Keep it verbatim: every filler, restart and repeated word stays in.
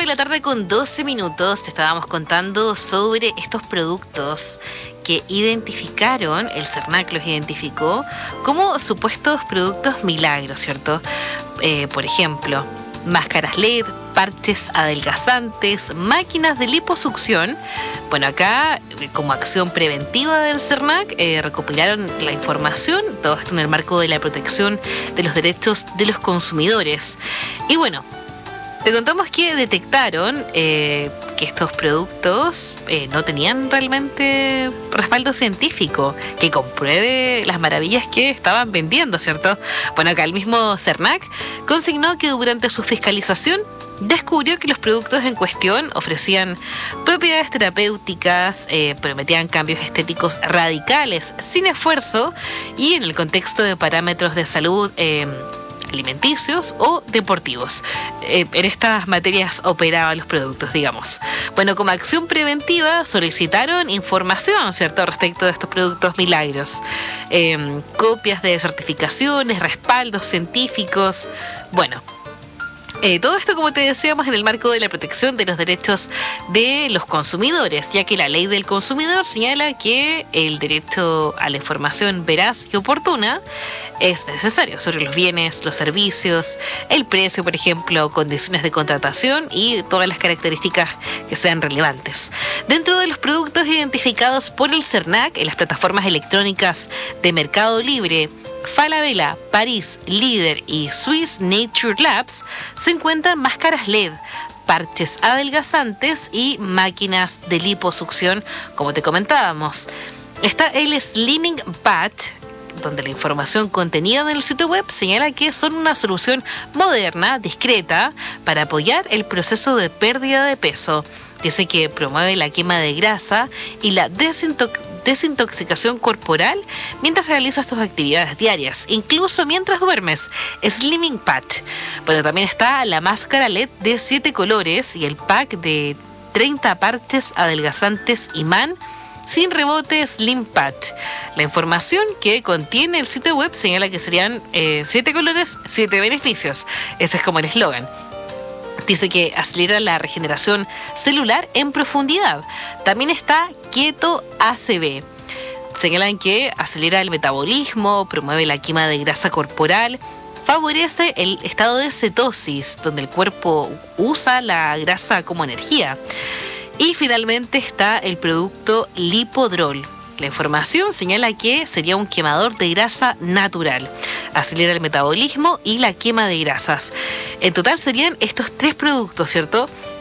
la tarde con doce minutos te estábamos contando sobre estos productos que identificaron, el CERNAC los identificó como supuestos productos milagros, ¿cierto? Eh, por ejemplo, máscaras L E D, parches adelgazantes, máquinas de liposucción. Bueno, acá, como acción preventiva del CERNAC, eh, recopilaron la información, todo esto en el marco de la protección de los derechos de los consumidores. Y bueno, te contamos que detectaron eh, que estos productos eh, no tenían realmente respaldo científico que compruebe las maravillas que estaban vendiendo, ¿cierto? Bueno, acá el mismo CERNAC consignó que durante su fiscalización descubrió que los productos en cuestión ofrecían propiedades terapéuticas, eh, prometían cambios estéticos radicales sin esfuerzo y en el contexto de parámetros de salud eh, alimenticios o deportivos. Eh, en estas materias operaban los productos, digamos. Bueno, como acción preventiva solicitaron información, ¿cierto?, respecto de estos productos milagros. Eh, copias de certificaciones, respaldos científicos. Bueno, Eh, todo esto, como te decíamos, en el marco de la protección de los derechos de los consumidores, ya que la ley del consumidor señala que el derecho a la información veraz y oportuna es necesario sobre los bienes, los servicios, el precio, por ejemplo, condiciones de contratación y todas las características que sean relevantes. Dentro de los productos identificados por el CERNAC en las plataformas electrónicas de Mercado Libre, Falabella, París, Líder y Swiss Nature Labs se encuentran máscaras L E D, parches adelgazantes y máquinas de liposucción, como te comentábamos. Está el Slimming Pad, donde la información contenida en el sitio web señala que son una solución moderna, discreta, para apoyar el proceso de pérdida de peso. Dice que promueve la quema de grasa y la desintoxicación desintoxicación corporal mientras realizas tus actividades diarias, incluso mientras duermes. Slimming Pad. Bueno, también está la máscara L E D de siete colores y el pack de treinta parches adelgazantes imán sin rebote Slim Pad. La información que contiene el sitio web señala que serían eh, siete colores, siete beneficios. Ese es como el eslogan. Dice que acelera la regeneración celular en profundidad. También está Keto A C V. Señalan que acelera el metabolismo, promueve la quema de grasa corporal, favorece el estado de cetosis, donde el cuerpo usa la grasa como energía. Y finalmente está el producto Lipodrol. La información señala que sería un quemador de grasa natural. Acelera el metabolismo y la quema de grasas. En total serían estos tres productos, ¿cierto?,